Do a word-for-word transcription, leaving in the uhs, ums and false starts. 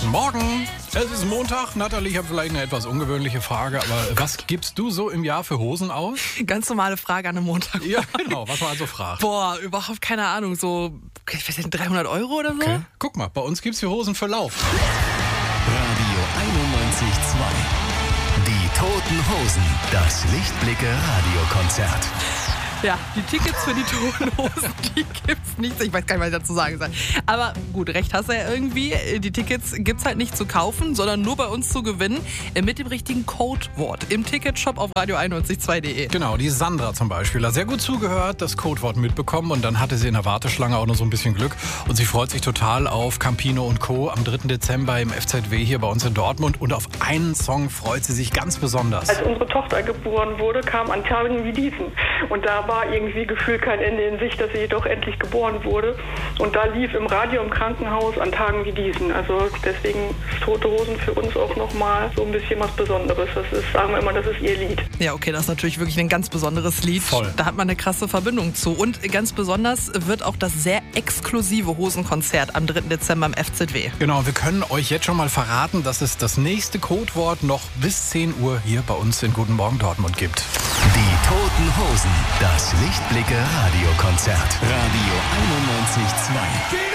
Guten Morgen. Es ist Montag. Nathalie, ich habe vielleicht eine etwas ungewöhnliche Frage, aber was gibst du so im Jahr für Hosen aus? Ganz normale Frage an einem Montag. Ja, genau, was man also fragt. Boah, überhaupt keine Ahnung, so, ich weiß nicht, dreihundert Euro oder so? Okay. Guck mal, bei uns gibt's hier Hosen für Lauf. Radio einundneunzig Komma zwei. Die Toten Hosen. Das Lichtblicke Radiokonzert. Ja, die Tickets für die Toten Hosen, die gibt's nicht. Ich weiß gar nicht, was ich dazu sagen soll. Aber gut, recht hast du ja irgendwie. Die Tickets gibt's halt nicht zu kaufen, sondern nur bei uns zu gewinnen mit dem richtigen Codewort im Ticketshop auf radio einundneunzig Komma zwei punkt de. Genau, die Sandra zum Beispiel hat sehr gut zugehört, das Codewort mitbekommen und dann hatte sie in der Warteschlange auch noch so ein bisschen Glück und sie freut sich total auf Campino und Co. am dritten Dezember im F Z W hier bei uns in Dortmund und auf einen Song freut sie sich ganz besonders. Als unsere Tochter geboren wurde, kam an Tagen wie diesen und da war irgendwie gefühlt kein Ende in Sicht, dass sie jedoch endlich geboren wurde. Und da lief im Radio im Krankenhaus an Tagen wie diesen. Also deswegen ist Tote Hosen für uns auch nochmal so ein bisschen was Besonderes. Das ist, sagen wir immer, das ist ihr Lied. Ja, okay, das ist natürlich wirklich ein ganz besonderes Lied. Voll. Da hat man eine krasse Verbindung zu. Und ganz besonders wird auch das sehr exklusive Hosenkonzert am dritten Dezember im F Z W. Genau, wir können euch jetzt schon mal verraten, dass es das nächste Codewort noch bis zehn Uhr hier bei uns in Guten Morgen Dortmund gibt. Die Toten Hosen. Das Lichtblicke Radiokonzert. Radio einundneunzig Komma zwei.